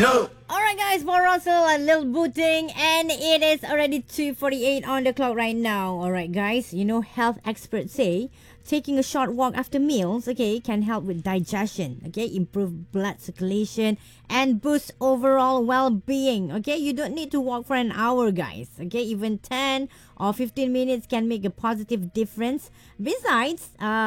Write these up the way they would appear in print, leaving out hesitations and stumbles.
Alright guys, for Russell and Lil Booting, and it is already 2:48 on the clock right now. Alright guys, you know health experts say taking a short walk after meals, okay, can help with digestion, okay, improve blood circulation and boost overall well-being. Okay, you don't need to walk for an hour guys, okay, even 10 or 15 minutes can make a positive difference. Besides,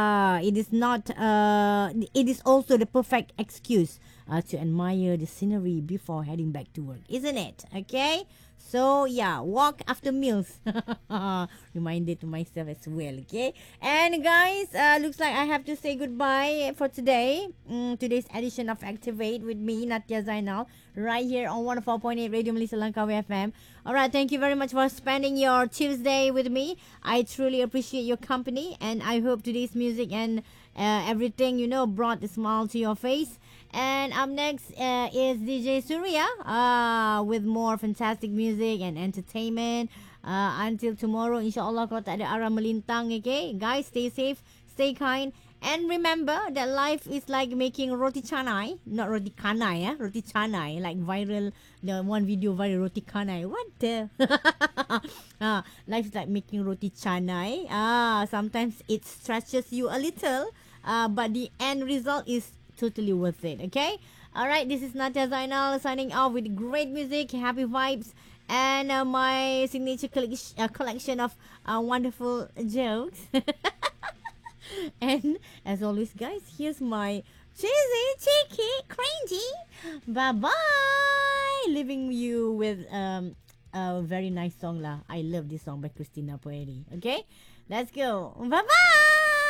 it is also the perfect excuse to admire the scenery before heading back to work, isn't it? Okay, so yeah, walk after meals. Reminded to myself as well. Okay, and guys, looks like I have to say goodbye for today. Today's edition of Activate with me, Natya Zainal, right here on 104.8 Radio Melissa Langkawi FM. Alright, thank you very much for spending your Tuesday with me. I truly appreciate your company, and I hope today's music and everything brought a smile to your face. And up next is DJ Surya with more fantastic music and entertainment. Until tomorrow, insyaAllah, kalau tak ada arah melintang, okay? Guys, stay safe, stay kind. And remember that life is like making roti canai. Not roti canai, roti canai. Like viral, the one video viral, roti canai. What the? Life is like making roti canai. Sometimes it stretches you a little. But the end result is totally worth it, okay? Alright, this is Natya Zainal signing off with great music, happy vibes, and my signature collection of wonderful jokes. And as always, guys, here's my cheesy, cheeky, cringy. Bye-bye! Leaving you with a very nice song lah. I love this song by Christina Poeri. Okay? Let's go. Bye-bye!